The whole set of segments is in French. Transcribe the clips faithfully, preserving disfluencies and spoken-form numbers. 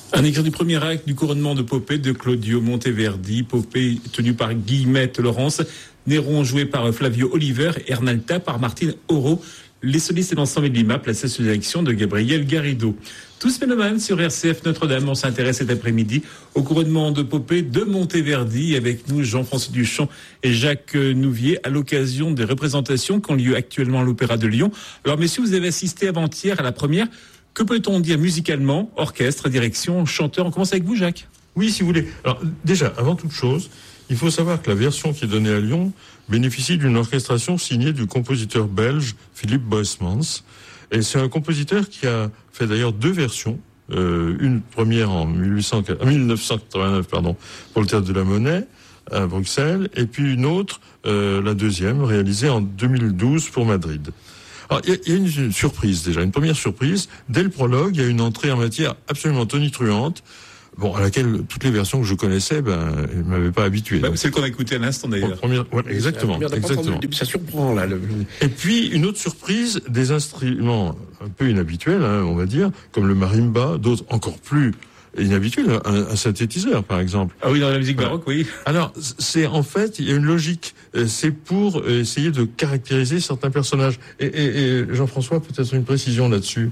Un extrait du premier acte du couronnement de Popée de Claudio Monteverdi. Popée tenu par Guillemette Laurence. Néron joué par Flavio Oliver. Ernalta par Martine Oro. Les solistes et l'ensemble de Lima placés sous la direction de Gabriel Garrido. Tous mélomanes sur R C F Notre-Dame. On s'intéresse cet après-midi au couronnement de Popée de Monteverdi. Avec nous, Jean-François Duchamp et Jacques Nouvier à l'occasion des représentations qui ont lieu actuellement à l'Opéra de Lyon. Alors, messieurs, vous avez assisté avant-hier à la première. Que peut-on dire musicalement, orchestre, direction, chanteur? On commence avec vous, Jacques. Oui, si vous voulez. Alors, déjà, avant toute chose, il faut savoir que la version qui est donnée à Lyon bénéficie d'une orchestration signée du compositeur belge Philippe Boysmans. Et c'est un compositeur qui a fait d'ailleurs deux versions. Euh, une première en mille neuf cent quatre-vingt-neuf pardon, pour le Théâtre de la Monnaie à Bruxelles, et puis une autre, euh, la deuxième, réalisée en deux mille douze pour Madrid. Alors, il y, y a une, une surprise déjà, une première surprise. Dès le prologue, il y a une entrée en matière absolument tonitruante, bon, à laquelle toutes les versions que je connaissais, ben, ne m'avaient pas habitué. Bah, c'est le qu'on a écouté à l'instant d'ailleurs. Bon, première, ouais, exactement, exactement. Ça surprend là. Le... Et puis une autre surprise, des instruments un peu inhabituels, hein, on va dire, comme le marimba, d'autres encore plus inhabituels, un, un synthétiseur par exemple. Ah oui, dans la musique baroque, oui. Alors c'est en fait, il y a une logique. C'est pour essayer de caractériser certains personnages. Et, et, et Jean-François, peut-être une précision là-dessus.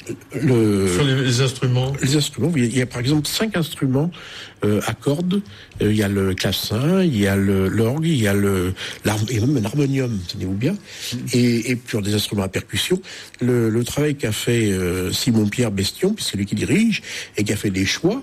Le... Sur les, les instruments. Les instruments, il y a, il y a par exemple cinq instruments euh, à cordes. Euh, il y a le clavecin, il y a le, l'orgue, il y a le, et même l'harmonium, tenez-vous bien. Mmh. Et, et puis des instruments à percussion. Le, le travail qu'a fait euh, Simon-Pierre Bestion, puis c'est lui qui dirige, et qui a fait des choix.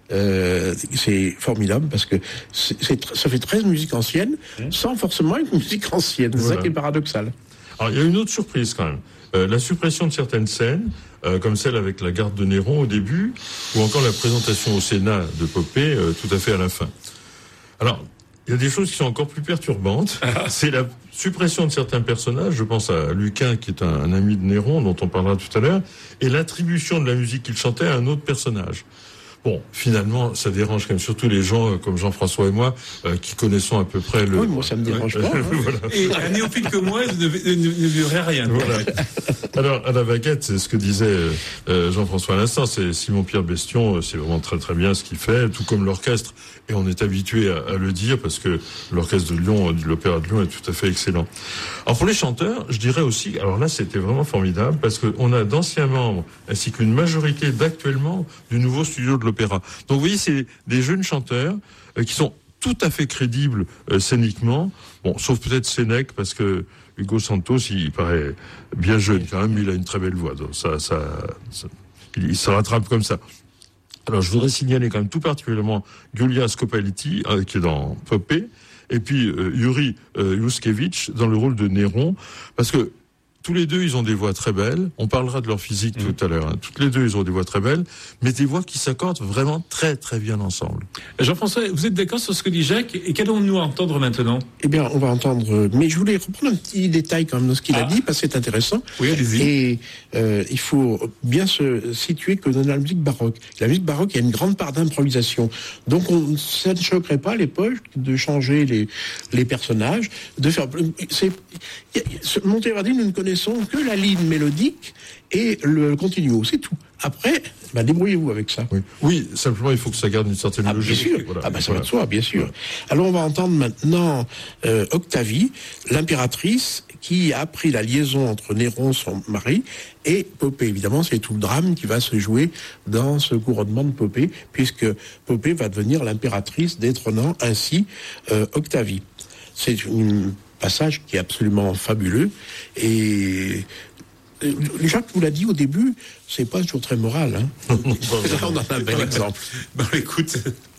Euh, c'est formidable parce que c'est, c'est, ça fait treize musiques anciennes mmh. sans forcément une musique ancienne. C'est voilà. Ça qui est paradoxal. Alors il y a une autre surprise quand même. Euh, la suppression de certaines scènes, euh, comme celle avec la garde de Néron au début, ou encore la présentation au Sénat de Popée euh, tout à fait à la fin. Alors, il y a des choses qui sont encore plus perturbantes. C'est la suppression de certains personnages, je pense à Lucain qui est un, un ami de Néron, dont on parlera tout à l'heure, et l'attribution de la musique qu'il chantait à un autre personnage. Bon, finalement, ça dérange quand même surtout les gens euh, comme Jean-François et moi euh, qui connaissons à peu près le... Oui, moi, ça me dérange pas. Hein. Voilà. Et un néophyte que moi, ne, ne, ne verrait rien. Voilà. Alors, à la baguette, c'est ce que disait euh, Jean-François à l'instant, c'est Simon-Pierre Bestion, c'est vraiment très très bien ce qu'il fait, tout comme l'orchestre. Et on est habitué à, à le dire parce que l'orchestre de Lyon, de l'Opéra de Lyon est tout à fait excellent. Alors, pour les chanteurs, je dirais aussi, alors là, c'était vraiment formidable parce qu'on a d'anciens membres ainsi qu'une majorité d'actuellement du nouveau studio de l'Opéra. Donc vous voyez, c'est des jeunes chanteurs euh, qui sont tout à fait crédibles euh, scéniquement, bon, sauf peut-être Sénèque, parce que Hugo Santos, il, il paraît bien jeune quand même, il a une très belle voix, donc ça, ça, ça il, il se rattrape comme ça. Alors je voudrais signaler quand même tout particulièrement Giulia Scopaletti, euh, qui est dans Popée, et puis euh, Yuri euh, Yuskevich dans le rôle de Néron, parce que tous les deux, ils ont des voix très belles. On parlera de leur physique mmh. tout à l'heure. Hein. Toutes les deux, ils ont des voix très belles, mais des voix qui s'accordent vraiment très, très bien ensemble. Jean-François, vous êtes d'accord sur ce que dit Jacques? Et qu'allons-nous entendre maintenant? Eh bien, on va entendre... Mais je voulais reprendre un petit détail quand même de ce qu'il ah. a dit, parce que c'est intéressant. Oui, allez-y. Et euh, il faut bien se situer que dans la musique baroque, la musique baroque, il y a une grande part d'improvisation. Donc, on, ça ne choquerait pas à l'époque de changer les, les personnages, de faire... C'est, Monteverdi, nous ne connaissons que la ligne mélodique et le continuo, c'est tout. Après, bah, débrouillez-vous avec ça. Oui. oui, simplement il faut que ça garde une certaine ah, logique. Bien sûr, voilà. ah, bah, ça voilà. va de soi, bien sûr. Voilà. Alors on va entendre maintenant euh, Octavie, l'impératrice, qui a pris la liaison entre Néron, son mari, et Popée. Évidemment, c'est tout le drame qui va se jouer dans ce couronnement de Popée, puisque Popée va devenir l'impératrice, détrônant ainsi euh, Octavie. C'est un passage qui est absolument fabuleux, et Jacques vous l'a dit au début, c'est pas toujours très moral. Hein. Là, on en a un bel exemple. Bon, écoute...